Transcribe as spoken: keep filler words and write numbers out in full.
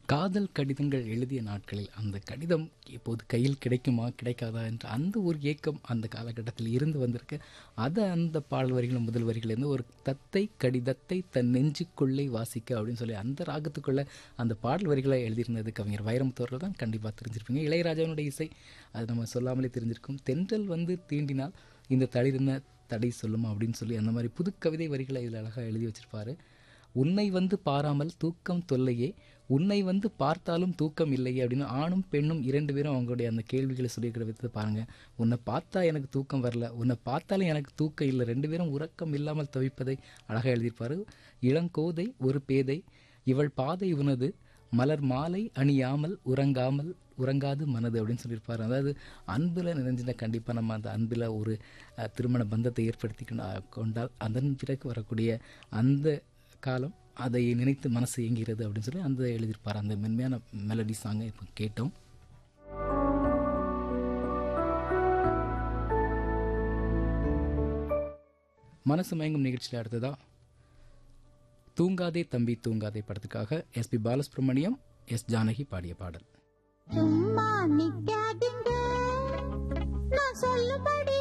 காதல் கடிதங்கள் எழுதிய நாட்களில் அந்த கடிதம் இப்போது கையில் கிடைக்குமா கிடைக்காதா என்ற அந்த ஒரு ஏக்கம் அந்த காலகட்டத்தில் இருந்து வந்திருக்கு. அதை அந்த பாடல் வரிகள் முதல் வரிகளிலிருந்து ஒரு தத்தை கடிதத்தை தன் நெஞ்சுக்குள்ளே வாசிக்க அப்படின்னு சொல்லி அந்த ராகத்துக்குள்ளே அந்த பாடல் வரிகளை எழுதியிருந்தது கவிஞர் வைரமுத்து தான். கண்டிப்பாக தெரிஞ்சிருப்பீங்க. இளையராஜாவினுடைய இசை அது நம்ம சொல்லாமலே தெரிஞ்சிருக்கும். தென்றல் வந்து தீண்டினால் இந்த தளிர்ன தடை சொல்லுமா அப்படின்னு சொல்லி அந்த மாதிரி புது கவிதை வரிகளை இதில் அழகாக எழுதி வச்சிருப்பாரு. உன்னை வந்து பாராமல் தூக்கம் தொல்லையே, உன்னை வந்து பார்த்தாலும் தூக்கம் இல்லையே அப்படின்னு ஆணும் பெண்ணும் இரண்டு பேரும் அவங்களுடைய அந்த கேள்விகளை சொல்லியிருக்கிற விதத்தை பாருங்கள். உன்னை பார்த்தா எனக்கு தூக்கம் வரல, உன்னை பார்த்தாலும் எனக்கு தூக்கம் இல்லை, ரெண்டு பேரும் உறக்கம் இல்லாமல் தவிப்பதை அழகாக எழுதியிருப்பார். இளங்கோதை ஒரு பேதை, இவள் பாதை உனது, மலர் மாலை அணியாமல் உறங்காமல் உறங்காது மனது அப்படின்னு சொல்லியிருப்பார். அதாவது அன்பில் நிறைஞ்சின கண்டிப்பாக நம்ம அந்த அன்பில் ஒரு திருமண பந்தத்தை ஏற்படுத்தி கொண்டால் அதன் பிறகு வரக்கூடிய அந்த காலம் அதை நினைத்து மனசு இயங்கிறது அப்படின்னு சொல்லி அந்த எழுதியிருப்பார். அந்த மென்மையான மெலடி சாங்கை இப்போ கேட்டோம். மனசு மயங்கும் நிகழ்ச்சியில் அடுத்ததா தூங்காதே தம்பி தூங்காதே படத்துக்காக S B Balasubramaniam, S Janaki பாடிய பாடல். சும்மா நிக்காதீங்க, நான் சொல்லுபடி